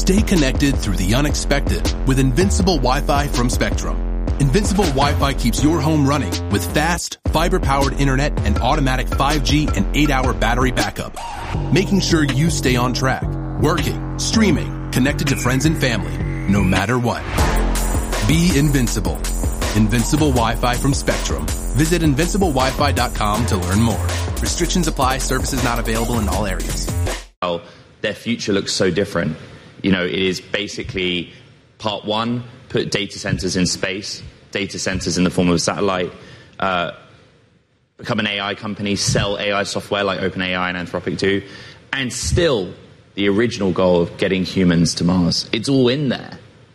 Stay connected through the unexpected with Invincible Wi-Fi from Spectrum. Invincible Wi-Fi keeps your home running with fast, fiber-powered internet and automatic 5G and 8-hour battery backup, making sure you stay on track, working, streaming, connected to friends and family, no matter what. Be invincible. Invincible Wi-Fi from Spectrum. Visit invinciblewifi.com to learn more. Restrictions apply. Services not available in all areas. Well, their future looks so different. You know, it is basically part one, put data centers in space, data centers in the form of a satellite, become an AI company, sell AI software like OpenAI and Anthropic do, and still the original goal of getting humans to Mars. It's all in there.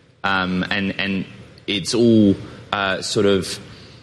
And it's all sort of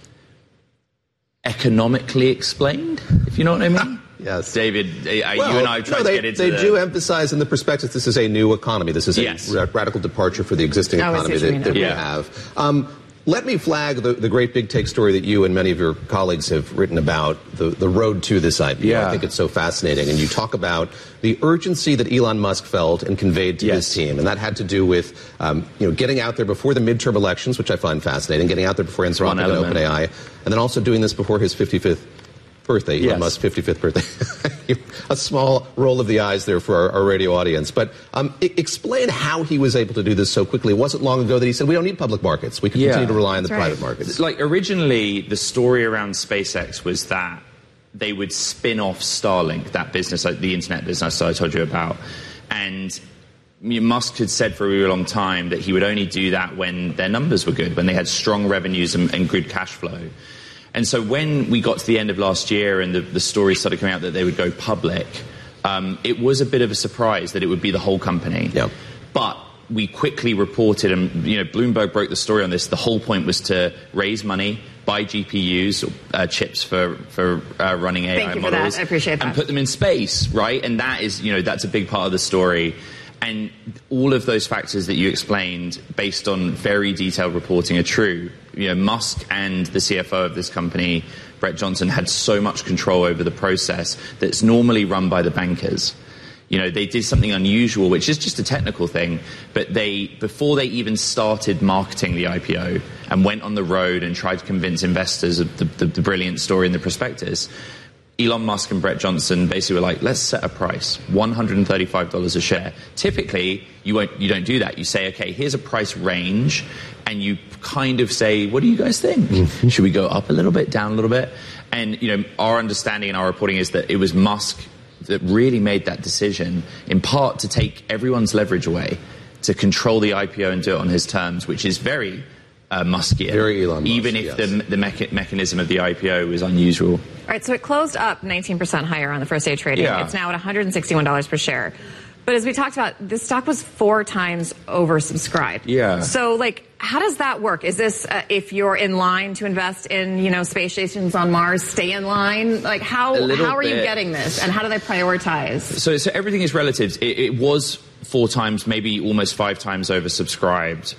economically explained, if you know what I mean. Yes. David, you and I tried to get into They do emphasize in the prospectus this is a new economy. This is a radical departure for the existing economy that we have. Let me flag the great big take story that you and many of your colleagues have written about, the road to this IPO. Yeah. I think it's so fascinating. And you talk about the urgency that Elon Musk felt and conveyed to his team. And that had to do with getting out there before the midterm elections, which I find fascinating, getting out there before Anthropic and OpenAI, and then also doing this before his 55th birthday, Elon Musk's 55th birthday. A small roll of the eyes there for our radio audience. But explain how he was able to do this so quickly. It wasn't long ago that he said, we don't need public markets. We can continue to rely on the private markets. Like, originally, the story around SpaceX was that they would spin off Starlink, that business, like the internet business that I told you about. And Musk had said for a really long time that he would only do that when their numbers were good, when they had strong revenues and good cash flow. And so when we got to the end of last year and the story started coming out that they would go public, it was a bit of a surprise that it would be the whole company. Yep. But we quickly reported, and Bloomberg broke the story on this. The whole point was to raise money, buy GPUs, chips for running AI models. Thank you for that. I appreciate that. And put them in space, right? And that is, that's a big part of the story. And all of those factors that you explained, based on very detailed reporting, are true. Musk and the CFO of this company, Brett Johnson, had so much control over the process that's normally run by the bankers. They did something unusual, which is just a technical thing, but before they even started marketing the IPO and went on the road and tried to convince investors of the brilliant story in the prospectus, Elon Musk and Brett Johnson basically were like, let's set a price, $135 a share. Typically, you don't do that. You say, okay, here's a price range, and you kind of say, what do you guys think? Mm-hmm. Should we go up a little bit, down a little bit? And, our understanding and our reporting is that it was Musk that really made that decision, in part to take everyone's leverage away, to control the IPO and do it on his terms, which is very Muskian, very Elon Musk, even if the mechanism of the IPO is unusual. All right, so it closed up 19% higher on the first day of trading. Yeah. It's now at $161 per share. But as we talked about, this stock was 4 times oversubscribed. Yeah. So, how does that work? Is this if you're in line to invest in, space stations on Mars, stay in line? How are you getting this, and how do they prioritize? So everything is relative. It was 4 times, maybe almost 5 times oversubscribed.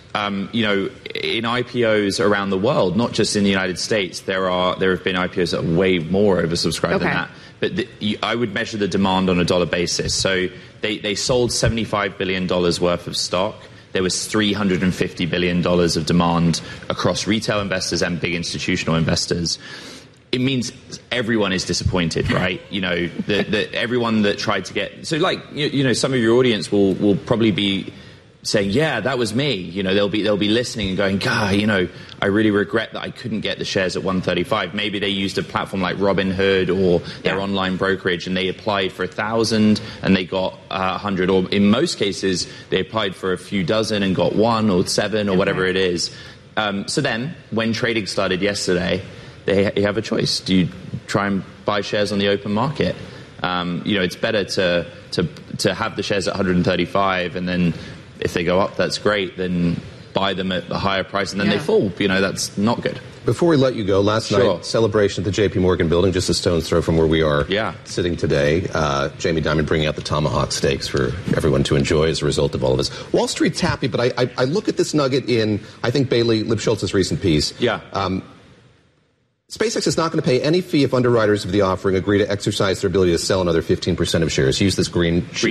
In IPOs around the world, not just in the United States, there have been IPOs that are way more oversubscribed than that. But I would measure the demand on a dollar basis. So they sold $75 billion worth of stock. There was $350 billion of demand across retail investors and big institutional investors. It means everyone is disappointed, right? Everyone that tried to get... So, some of your audience will probably be saying, yeah, that was me. They'll be listening and going, God, I really regret that I couldn't get the shares at 135. Maybe they used a platform like Robinhood or their online brokerage, and they applied for 1,000 and they got 100. Or in most cases, they applied for a few dozen and got 1 or 7 or whatever it is. So then, when trading started yesterday, you have a choice. Do you try and buy shares on the open market? It's better to have the shares at 135, and then if they go up, that's great. Then buy them at a higher price, and then they fall. That's not good. Before we let you go, last night, celebration at the JP Morgan building, just a stone's throw from where we are sitting today. Jamie Dimon bringing out the tomahawk steaks for everyone to enjoy as a result of all of this. Wall Street's happy, but I look at this nugget in, I think, Bailey Lipschultz's recent piece. SpaceX is not going to pay any fee if underwriters of the offering agree to exercise their ability to sell another 15% of shares. Use this green